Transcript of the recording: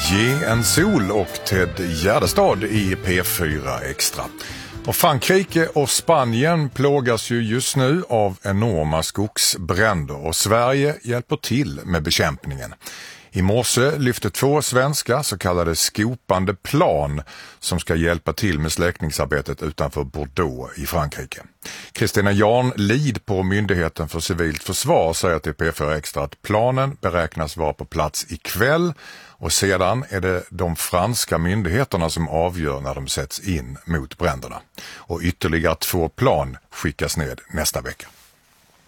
Ge en sol och Ted Gärdestad i P4 Extra. Och Frankrike och Spanien plågas ju just nu av enorma skogsbränder och Sverige hjälper till med bekämpningen. I morse lyfte 2 svenska så kallade skopande plan som ska hjälpa till med släckningsarbetet utanför Bordeaux i Frankrike. Kristina Jarnlid på Myndigheten för civilt försvar säger till P4 Extra att planen beräknas vara på plats ikväll och sedan är det de franska myndigheterna som avgör när de sätts in mot bränderna. Och ytterligare 2 plan skickas ned nästa vecka.